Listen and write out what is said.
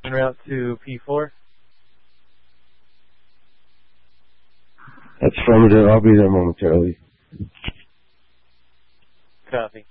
en route to P4. That's affirmative. I'll be there momentarily. Copy.